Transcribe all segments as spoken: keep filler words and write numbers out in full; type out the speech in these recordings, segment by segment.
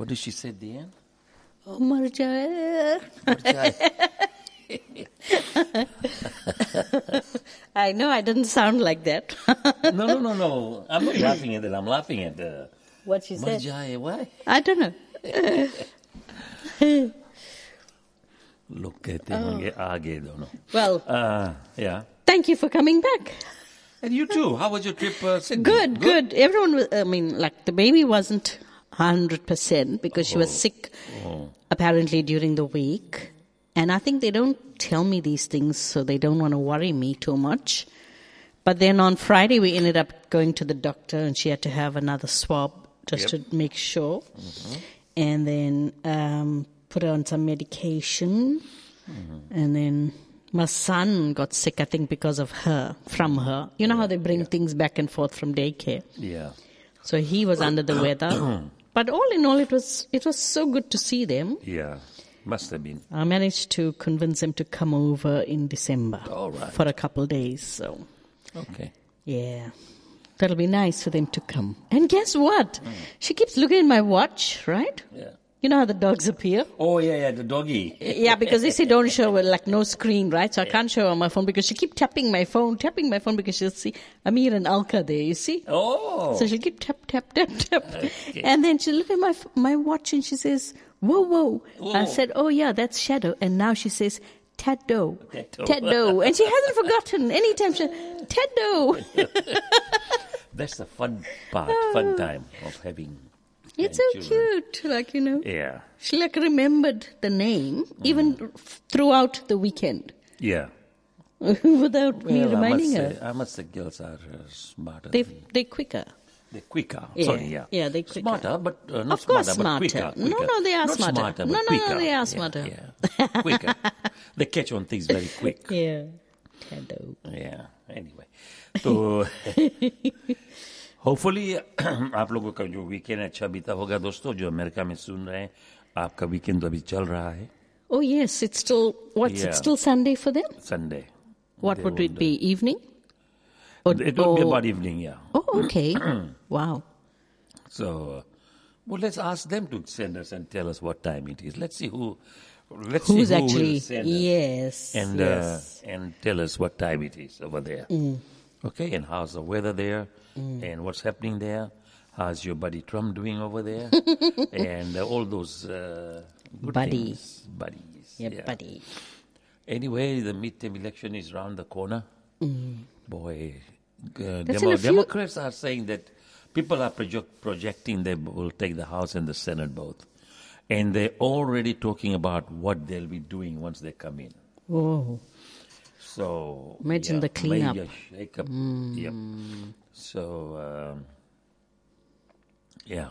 What did she say at the end? Oh, mar jaye. I know I didn't sound like that. no, no, no, no. I'm not laughing at it. I'm laughing at the... What she said. Marjaye, why? I don't know. Look कहते होंगे आगे दोनों. Well, Uh, yeah. thank you for coming back. And you too. How was your trip, uh, Sydney? Good, good. Everyone was, I mean, like the baby wasn't one hundred percent because she was sick Oh. apparently during the week. And I think they don't tell me these things, so they don't want to worry me too much. But then on Friday, we ended up going to the doctor, and she had to have another swab just Yep. to make sure. Mm-hmm. And then um, put her on some medication. Mm-hmm. And then my son got sick, I think, because of her, from her. You know how they bring things back and forth from daycare. Yeah. So he was under the weather. But all in all, it was it was so good to see them. Yeah. Must have been. I managed to convince them to come over in December All right. for a couple of days. So, Okay. yeah, that'll be nice for them to come. And guess what? She keeps looking at my watch, right? Yeah. You know how the dogs appear? Oh, yeah, yeah, the doggy. Yeah, because they say don't show her, like no screen, right? So I can't show her on my phone because she keep tapping my phone, tapping my phone because she'll see Amir and Alka there, you see? Oh. So she'll keep tap, tap, tap, tap. Okay. And then she'll look at my f- my watch and she says, whoa, whoa. I Whoa. said, oh yeah, that's shadow. And now she says, Taddo. Taddo. Taddo. And she hasn't forgotten. Anytime she, Taddo. That's the fun part, fun time of having It's so grandchildren. cute. Like, you know, Yeah. she like remembered the name even f- throughout the weekend Yeah. without me Well, I reminding must her. say, I must say girls are uh, smarter. They, than- they're quicker. They're quicker. Yeah. Sorry, yeah. Yeah, they're quicker. Smarter, but uh, not Of course smarter, smarter. but quicker. No, quicker. no, they are not smarter. smarter, No, but no, no, quicker. they are Yeah, smarter. Yeah, quicker. They catch on things very quick. Yeah. Taddo. Yeah. Anyway, तो hopefully आप लोगों का जो weekend अच्छा बीता होगा दोस्तों जो अमेरिका में सुन रहे हैं आपका वीकेंड तो अभी चल रहा है Oh, yes, it's still, what's Yeah. it, still Sunday for them? Sunday What They would will it be, evening? Or, It will be or- about evening, yeah. Oh, okay. Wow. So, uh, well, let's ask them to send us and tell us what time it is. Let's see who. Let's Who's see who actually, will send us yes, and yes. uh, and tell us what time it is over there. Okay, and how's the weather there, and what's happening there. How's your buddy Trump doing over there, and uh, all those uh, good Buddy. things. buddies. Yeah, yeah. buddy. Anyway, the midterm election is round the corner. Boy, uh, That's Demo- in a few- Democrats are saying that people are project- projecting they will take the House and the Senate both. And they're already talking about what they'll be doing once they come in. Oh, So Imagine yeah, the cleanup. major shake-up. Yep. So um, yeah.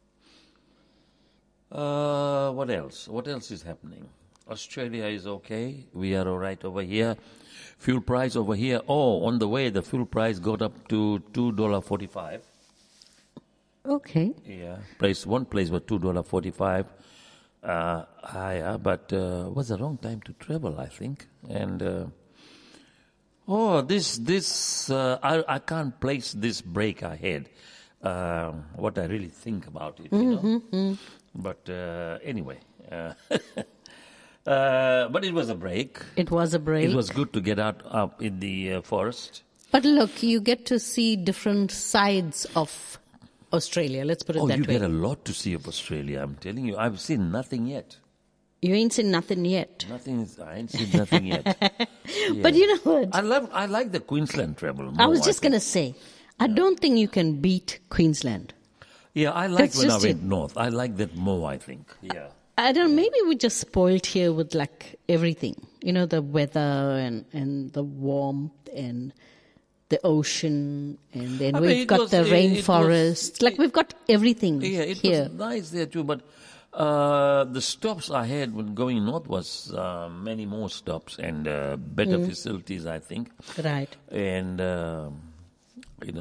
Uh, what else? What else is happening? Australia is okay. We are all right over here. Fuel price over here. Oh, on the way, the fuel price got up to two dollars forty-five. okay. Yeah. Place one place was two dollars forty-five. Uh, higher, but uh, was the wrong time to travel, I think. And uh, oh, this this uh, I I can't place this break ahead. Uh, what I really think about it, you know. But uh, anyway, uh, uh, but it was a break. It was a break. It was good to get out up in the uh, forest. But look, you get to see different sides of Australia. Let's put it Oh, that you way. get a lot to see of Australia. I'm telling you, I've seen nothing yet. You ain't seen nothing yet. Nothing. Is, I ain't seen nothing yet. But you know what? I love. I like the Queensland travel. More, I was just think. going to say, I don't think you can beat Queensland. Yeah, I like That's when I just went it. north. I like that more. I think. Yeah. I don't. Maybe we're just spoiled here with like everything. You know, the weather and and the warmth and the ocean, and then I mean, we've it got was- the it- it rainforest. was- like we've got everything Yeah, it here. was nice there too. But uh, the stops I had when going north was uh, many more stops and uh, better Mm. facilities. I think. Right. And um